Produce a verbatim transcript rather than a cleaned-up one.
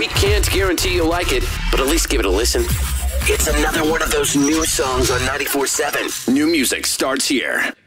We can't guarantee you'll like it, but at least give it a listen. It's another one of those new songs on ninety-four seven. New music starts here.